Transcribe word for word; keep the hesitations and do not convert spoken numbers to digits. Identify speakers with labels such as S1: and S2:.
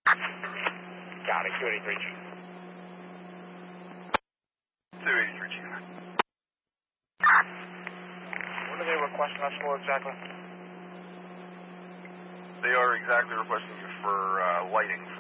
S1: Got it, two eighty-three G.
S2: two eighty-three G.
S1: What are they requesting us for exactly?
S2: They are exactly requesting you for uh, lighting